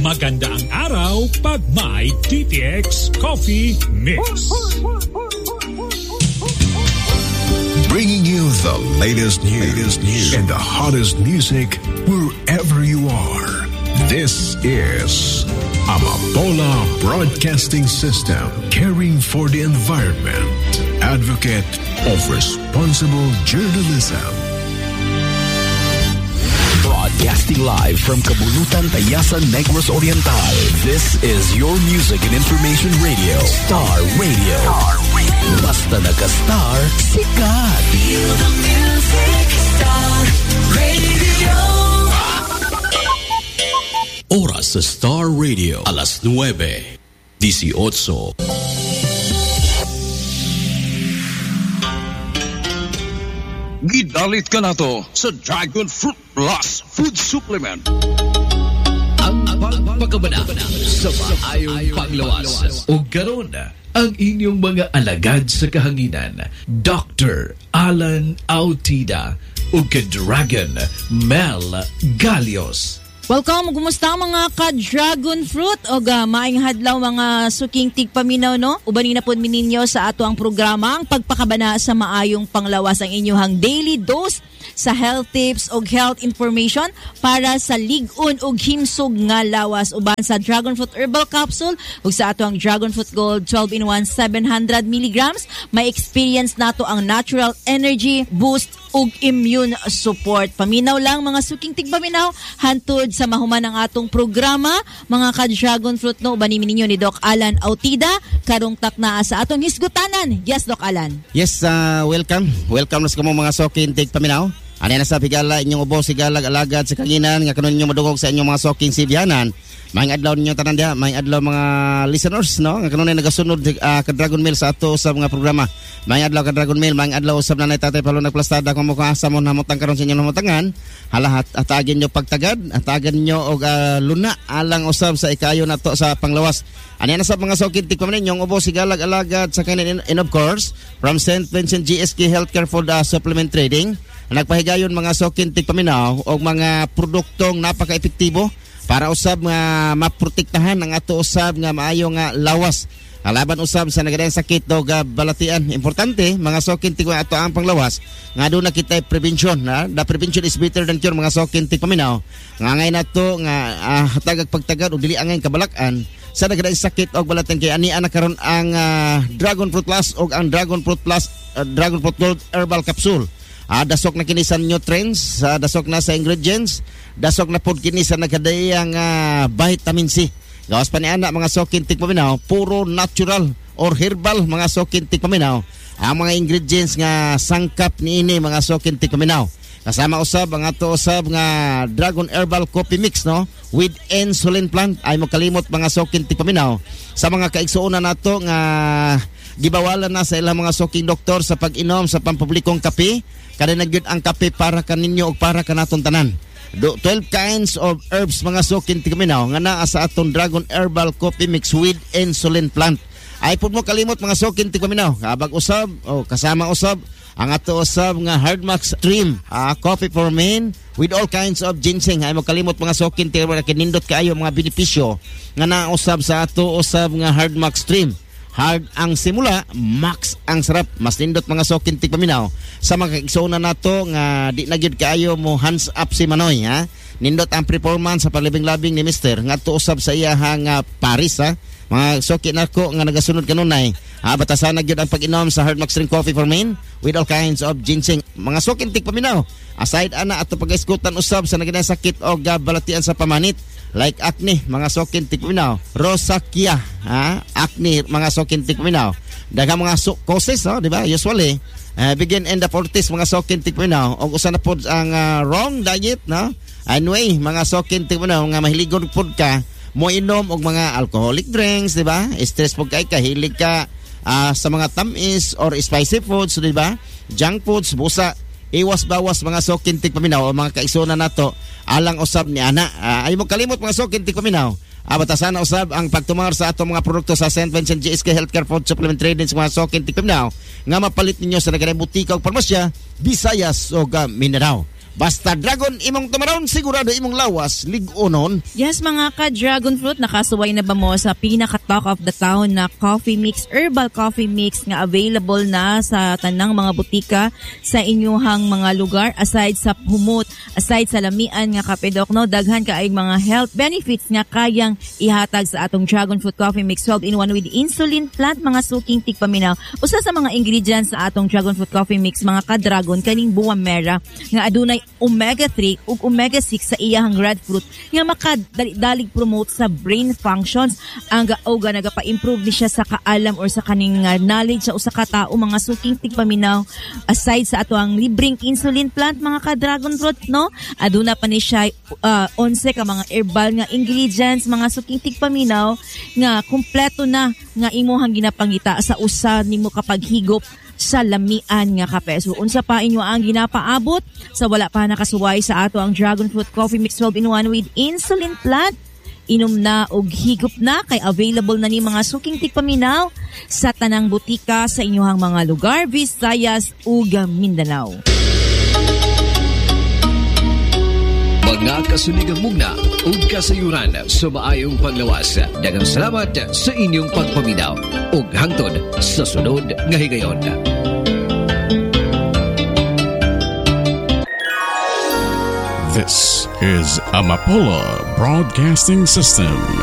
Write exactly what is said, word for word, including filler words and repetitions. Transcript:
Maganda ang araw pag may T T X Coffee Mix. Bringing you the latest news, latest news and the hottest music wherever you are. This is Amapola Broadcasting System, caring for the environment, advocate of responsible journalism. Broadcasting live from Kabulutan, Tayasan, Negros Oriental. This is your music and information radio, Star Radio. Star Radio. Basta naka-star, sikat. Feel the music, Star Radio. Oras sa Star Radio, alas nuwebe, dieciocho. Gidalit ka na to sa Dragon Fruit Plus Food Supplement. Ang pagpakabanaan sa maayong panglawas. O garon ang inyong mga alagad sa kahanginan, Doctor Alan Autida o ka-Dragon Mel Galios. Welcome, kumusta mga ka-Dragon Fruit? O ga, maayong hadlaw mga suking tigpaminaw, no? Ubanin na po mininyo sa ato ang programa, ang pagpakabana sa maayong panglawas, ang inyong daily dose sa health tips o health information para sa ligon o himsog nga lawas. Uban sa Dragon Fruit Herbal Capsule o sa ato ang Dragon Fruit Gold twelve in one seven hundred milligrams. May experience nato ang natural energy boost ug immune support. Paminaw lang mga suking tigpaminaw, hantod sa mahuman ng atong programa, mga ka-Dragon Fruit, no, ubanin ninyo ni Doc Alan Autida, karong takna sa atong hisgutanan. Yes, Doc Alan. Yes, uh, welcome. Welcome sa kamong mga suking tigpaminaw. Ano na sa pigala inyong ubo sigalag alagad sa kanginan nga kanon ninyo madungog sa inyong mga suking sibyanan. Maayong adlaw ninyo tanan diha, maayong adlaw mga listeners, no, nga kanon ay nagasunod uh, ka Dragon Mail sa ato sa mga programa. Maayong adlaw ka Dragon Mail, maayong adlaw usab na nay Tatay Paulo nagplastada kung mukha sa mo namutang karon sa inyong namutangan. Halahat atagin nyo pagtagad, atagin nyo og uh, luna alang usab sa ikayo nato sa panglawas. Ano na sa mga suking tigpaminaw inyong ubo sigalag alagad sa kanginan, and of course from Saint Vincent G S K Healthcare Food uh, Supplement Trading. Nagpahigayon mga suking tigpaminaw og mga produktong napaka-epektibo para usab nga maprotektahan ang ato usab nga maayo nga lawas. Laban usab sa nagadayang sakit o balatian. Importante mga suking tigpaminaw ato ang panglawas nga doon na kita prevention. Ha? The prevention is better than cure mga suking tigpaminaw. Nga ngay na to nga uh, hatagag pagtagad o dili angay kabalakan sa nagadayang sakit o balatian kay ani ana karon ang uh, Dragon Fruit Plus o ang Dragon Fruit Plus uh, Dragon Fruit Gold Herbal Capsule. Ah, dasok na kini sa nutrients, ah, dasok na sa ingredients, dasok na pod kini sa nagkadayang ah, vitamin C. Gawas pa ni ana mga suking tigpaminaw, puro natural or herbal mga suking tigpaminaw. Ang mga ingredients nga sangkap niini mga suking tigpaminaw. Kasama usab ang ato usab nga Dragon Herbal Coffee Mix, no, with insulin plant. Ay mo kalimot mga suking tigpaminaw sa mga kaigsuonan nato nga gibawalan na sa ilang mga suking doktor sa pag-inom sa pampublikong kape. Kada nagyud ang kape para kaninyo o para kanaton tanan. twelve kinds of herbs mga suking tigpaminaw nga naa sa atong Dragon Herbal Coffee Mix with insulin plant. Ay pud mo kalimot mga suking tigpaminaw, kabag usab o kasama usab ang ato usab nga Hardmax Stream uh, coffee for men with all kinds of ginseng. Ay mo kalimot mga suking tigpaminaw kinindot kaayo mga benepisyo nga naa usab sa ato usab nga Hardmax Stream. Hard ang simula, max ang sarap. Mas nindot mga suking tigpaminaw sa mga kaigsuonan nato nga di na gyud kaayo mo hands up si Manoy, ha. Nindot ang performance sa palibing-labing ni Mister nga tuusab sa iya nga Paris, ha. Mga suki nako nga nagasunod kanunay. Ah, batasan na gyud ang pag-inom sa Hardmax Drink Coffee for Men with all kinds of ginseng. Mga suking tigpaminaw, aside ana ato pag-iskutan usab sa naginay sakit o balatian sa pamanit. Like acne, mga suking tigpaminaw, rosacea, ha? Acne, mga suking tigpaminaw. Daghang mga so- causes, no, di ba? Usually, uh, begin in the forties, mga suking tigpaminaw. O usa na pod ang uh, wrong diet, no? Anyway, mga suking tigpaminaw nga mahiligon pod ka, mo inom og mga alcoholic drinks, di ba? Stress pod kay kahilig ka uh, sa mga tamis or spicy foods, di ba? Junk foods, busa. Iwas bawas mga suking tigpaminaw o mga kaigsuonan nato alang usab ni ana. Uh, ay mo kalimot mga suking tigpaminaw. Uh, batasan na usab ang pagtumar sa atong mga produkto sa Saint Vincent G S K Healthcare Food Supplement Trading sa mga suking tigpaminaw nga mapalit ninyo sa nagadayang butika o parmasya, Visayas o uh, Mindanao. Basta dragon imong tumaron, sigurado imong lawas lig-onon. Yes, mga ka-dragon fruit, nakasuway na ba mo sa pinaka-talk of the town na coffee mix, herbal coffee mix nga available na sa tanang mga butika sa inyuhang mga lugar? Aside sa humot, aside sa lamian nga kapedok, no, daghan ka ay mga health benefits nga kayang ihatag sa atong dragon fruit coffee mix twelve in one with insulin plant, mga suking tigpaminaw. Usa sa mga ingredients sa atong dragon fruit coffee mix, mga ka-dragon, kaning buwa mera nga adunay omega three ug omega six sa iyahang red fruit nga makadalig promote sa brain functions. Ang gaoga nagapa-improve ni siya sa kaalam or sa kaning uh, knowledge sa usa ka tawo, mga suking tigpaminaw. Aside sa ato ang libreng insulin plant, mga ka-dragon fruit, no, aduna pa ni siya uh, onse ka mga herbal nga ingredients, mga suking tigpaminaw nga kumpleto na nga imuhang ginapangita sa usa nimo kapag higop sa lamian nga kape. So unsa pa inyo ang ginapaabot sa wala pa nakasuway sa ato ang dragon fruit coffee mix twelve in one with insulin plant? Inom na og higop na, kay available na ni mga suking tigpaminaw sa tanang butika sa inyong mga lugar, Visayas ug Mindanao. Mga kasunigang mugna ug kasayuran sa maayong panglawas. Daghang salamat sa inyong pagpaminaw ug hangtod sa sunod nga higayon. This is Amapola Broadcasting System.